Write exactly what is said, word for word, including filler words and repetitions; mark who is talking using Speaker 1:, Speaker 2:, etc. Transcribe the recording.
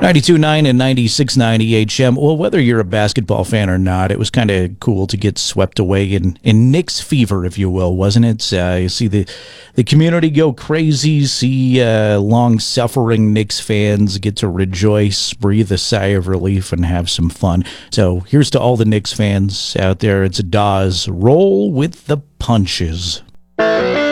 Speaker 1: ninety-two point nine and ninety-six point nine E H M. Well, whether you're a basketball fan or not, it was kind of cool to get swept away in, in Knicks fever, if you will, wasn't it? Uh, you see the, the community go crazy, see uh, long-suffering Knicks fans get to rejoice, breathe a sigh of relief, and have some fun. So here's to all the Knicks fans out there. It's Dawes. Roll with the punches.